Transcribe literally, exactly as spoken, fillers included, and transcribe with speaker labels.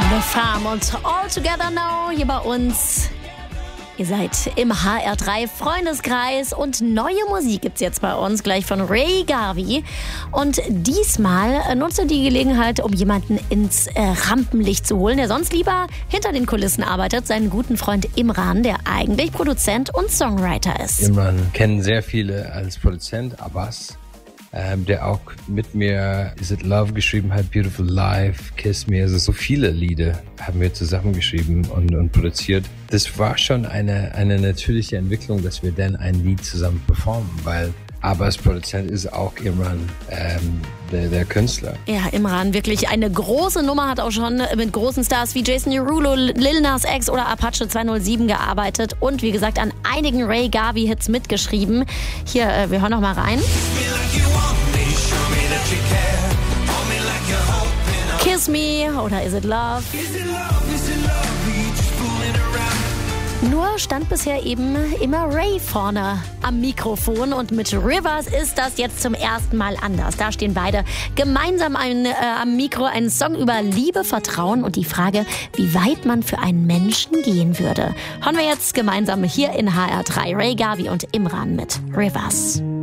Speaker 1: The Farm und All Together Now hier bei uns. Ihr seid im H R drei Freundeskreis und neue Musik gibt's jetzt bei uns, gleich von Ray Garvey. Und diesmal nutzt er die Gelegenheit, um jemanden ins äh, Rampenlicht zu holen, der sonst lieber hinter den Kulissen arbeitet, seinen guten Freund Imran, der eigentlich Produzent und Songwriter ist.
Speaker 2: Imran kennen sehr viele als Produzent, Abbas, ähm, der auch mit mir Is It Love geschrieben hat, Beautiful Life, Kiss Me, also so viele Lieder haben wir zusammengeschrieben und, und produziert. Das war schon eine, eine natürliche Entwicklung, dass wir dann ein Lied zusammen performen, weil Abbas Produzent ist auch Imran, ähm, der, der Künstler.
Speaker 1: Ja, Imran, wirklich eine große Nummer, hat auch schon mit großen Stars wie Jason Derulo, Lil Nas X oder Apache zweihundertsieben gearbeitet und wie gesagt an einigen Ray Garvey-Hits mitgeschrieben. Hier, äh, wir hören noch mal rein. Kiss Me oder Is It Love? Nur stand bisher eben immer Ray vorne am Mikrofon und mit Rivers ist das jetzt zum ersten Mal anders. Da stehen beide gemeinsam ein, äh, am Mikro, einen Song über Liebe, Vertrauen und die Frage, wie weit man für einen Menschen gehen würde. Hören wir jetzt gemeinsam hier in H R drei Ray Garvey und Imran mit Rivers.